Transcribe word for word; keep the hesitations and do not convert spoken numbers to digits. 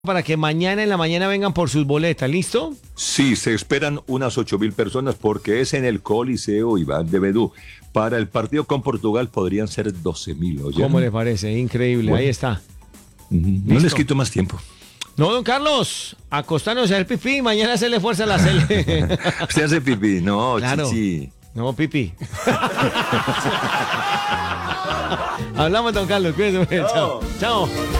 Para que mañana en la mañana vengan por sus boletas, ¿listo? Sí, se esperan unas ocho mil personas porque es en el Coliseo Iván de Bedú. Para el partido con Portugal podrían ser doce mil. ¿Cómo les parece? Increíble, bueno. Ahí está. Uh-huh. No les quito más tiempo. No, don Carlos, acostarnos a hacer pipí, mañana hacerle fuerza a la cele. Se hace pipí, no, claro. chichi. No, pipí. Hablamos, don Carlos, cuídense. Chao. Chao.